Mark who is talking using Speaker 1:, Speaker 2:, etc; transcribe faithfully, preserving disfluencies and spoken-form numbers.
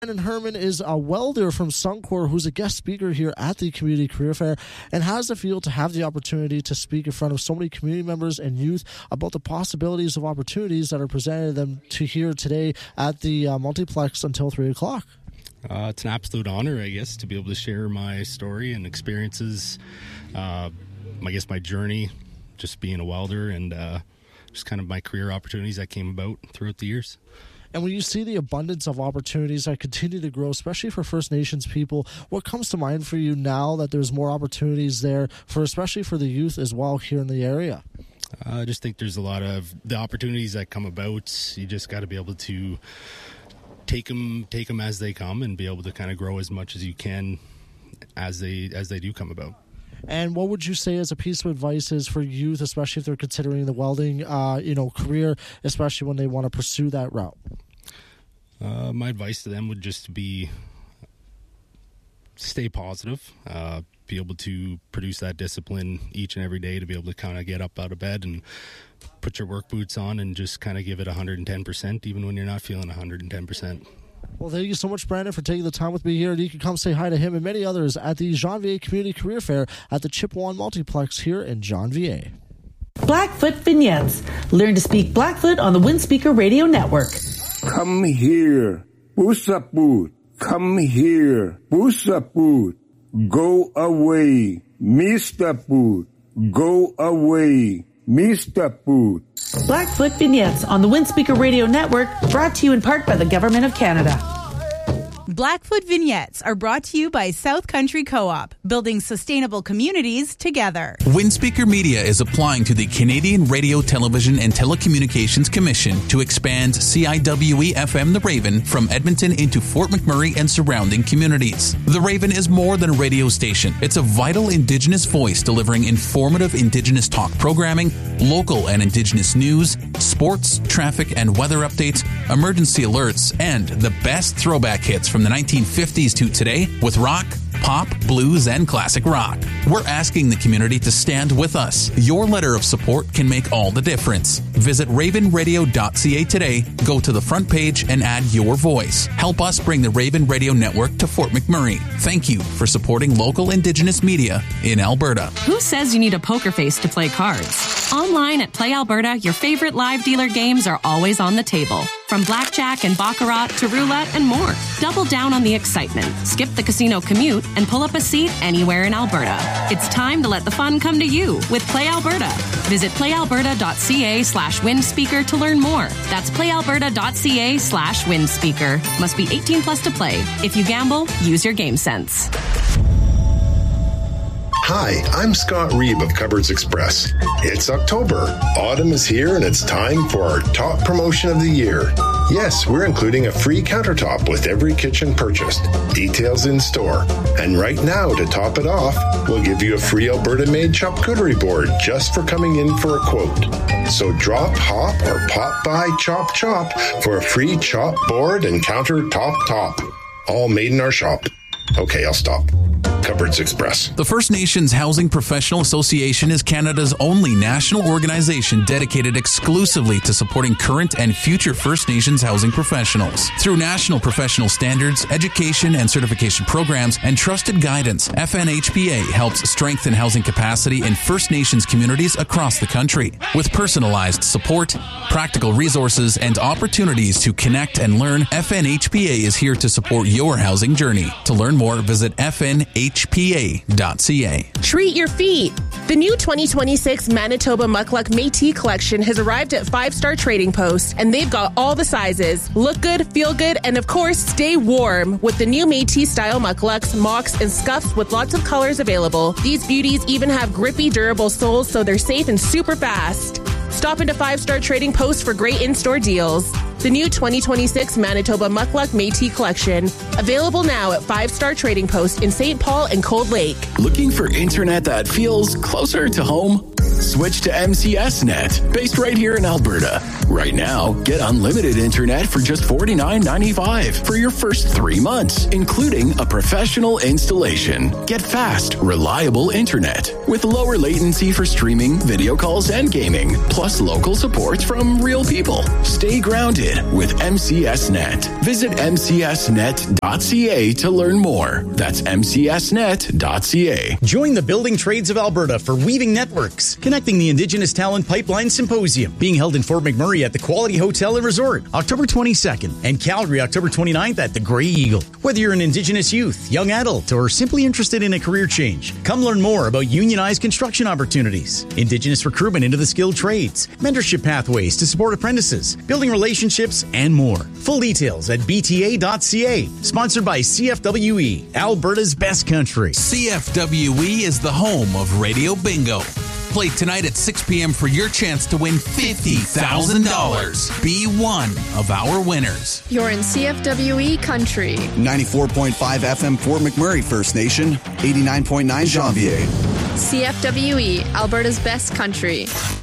Speaker 1: Brandon Herman is a welder from Suncor who's a guest speaker here at the Community Career Fair, and how does it feel to have the opportunity to speak in front of so many community members and youth about the possibilities of opportunities that are presented to them to hear today at the uh, multiplex until three o'clock?
Speaker 2: Uh, it's an absolute honor, I guess, to be able to share my story and experiences, uh, I guess my journey, just being a welder, and uh, just kind of my career opportunities that came about throughout the years.
Speaker 1: And when you see the abundance of opportunities that continue to grow, especially for First Nations people, what comes to mind for you now that there's more opportunities there, for especially for the youth as well here in the area?
Speaker 2: Uh, I just think there's a lot of the opportunities that come about. You just got to be able to take them, take them as they come, and be able to kind of grow as much as you can as they as they do come about.
Speaker 1: And what would you say as a piece of advice is for youth, especially if they're considering the welding, uh, you know, career, especially when they want to pursue that route?
Speaker 2: Uh, my advice to them would just be stay positive, uh, be able to produce that discipline each and every day to be able to kind of get up out of bed and put your work boots on and just kind of give it one hundred ten percent even when you're not feeling one hundred ten percent.
Speaker 1: Well, thank you so much, Brandon, for taking the time with me here. And you can come say hi to him and many others at the Janvier Community Career Fair at the Chippewa Multiplex here in Janvier.
Speaker 3: Blackfoot Vignettes. Learn to speak Blackfoot on the Windspeaker Radio Network.
Speaker 4: Come here, Busaput. Come here, Busaput. Go away, Mister Put. Go away, Mister Put.
Speaker 3: Blackfoot Vignettes on the Windspeaker Radio Network, brought to you in part by the Government of Canada.
Speaker 5: Blackfoot Vignettes are brought to you by South Country Co-op, building sustainable communities together.
Speaker 6: Windspeaker Media is applying to the Canadian Radio, Television and Telecommunications Commission to expand C I W E F M The Raven from Edmonton into Fort McMurray and surrounding communities. The Raven is more than a radio station. It's a vital Indigenous voice delivering informative Indigenous talk programming, local and Indigenous news, sports, traffic and weather updates, emergency alerts, and the best throwback hits from the nineteen fifties to today with rock, pop, blues, and classic rock. We're asking the community to stand with us. Your letter of support can make all the difference. Visit raven radio dot c a today, go to the front page, and add your voice. Help us bring the Raven Radio Network to Fort McMurray. Thank you for supporting local Indigenous media in Alberta.
Speaker 7: Who says you need a poker face to play cards? Online at Play Alberta, your favorite live dealer games are always on the table. From blackjack and baccarat to roulette and more. Double down on the excitement. Skip the casino commute and pull up a seat anywhere in Alberta. It's time to let the fun come to you with Play Alberta. Visit play alberta dot c a slash windspeaker to learn more. That's play alberta dot c a slash windspeaker. Must be eighteen plus to play. If you gamble, use your game sense.
Speaker 8: Hi, I'm Scott Reeb of Cupboards Express. It's October. Autumn is here and it's time for our top promotion of the year. Yes, we're including a free countertop with every kitchen purchased. Details in store. And right now, to top it off, we'll give you a free Alberta-made charcuterie board just for coming in for a quote. So drop, hop, or pop by Chop Chop for a free chop board and countertop top. All made in our shop. Okay, I'll stop. Cupboards Express.
Speaker 6: The First Nations Housing Professional Association is Canada's only national organization dedicated exclusively to supporting current and future First Nations housing professionals. Through national professional standards, education and certification programs, and trusted guidance, F N H P A helps strengthen housing capacity in First Nations communities across the country. With personalized support, practical resources, and opportunities to connect and learn, F N H P A is here to support your housing journey. To learn more, visit F N H P A dot c a.
Speaker 9: Treat your feet. The new twenty twenty-six Manitoba Mukluk Métis collection has arrived at Five Star Trading Post, and they've got all the sizes. Look good, feel good, and of course, stay warm with the new Métis style mukluks, mocks, and scuffs with lots of colors available. These beauties even have grippy, durable soles, so they're safe and super fast. Stop into Five Star Trading Post for great in-store deals. The new twenty twenty-six Manitoba Mukluk Métis collection. Available now at Five Star Trading Post in Saint Paul and Cold Lake.
Speaker 10: Looking for internet that feels closer to home? Switch to M C S Net, based right here in Alberta. Right now, get unlimited internet for just forty-nine ninety-five for your first three months, including a professional installation. Get fast, reliable internet with lower latency for streaming, video calls, and gaming, plus local support from real people. Stay grounded with M C S Net. Visit m c s net dot c a to learn more. That's m c s net dot c a.
Speaker 11: Join the Building Trades of Alberta for Weaving Networks, connecting the Indigenous Talent Pipeline Symposium, being held in Fort McMurray at the Quality Hotel and Resort, October twenty-second, and Calgary, October twenty-ninth at the Grey Eagle. Whether you're an Indigenous youth, young adult, or simply interested in a career change, come learn more about unionized construction opportunities, Indigenous recruitment into the skilled trades, mentorship pathways to support apprentices, building relationships, and more. Full details at b t a dot c a. Sponsored by C F W E, Alberta's best country.
Speaker 6: C F W E is the home of Radio Bingo. Play tonight at six p.m. for your chance to win fifty thousand dollars. Be one of our winners.
Speaker 12: You're in C F W E country.
Speaker 13: ninety-four point five F M Fort McMurray First Nation, eighty-nine point nine Janvier.
Speaker 12: C F W E, Alberta's best country.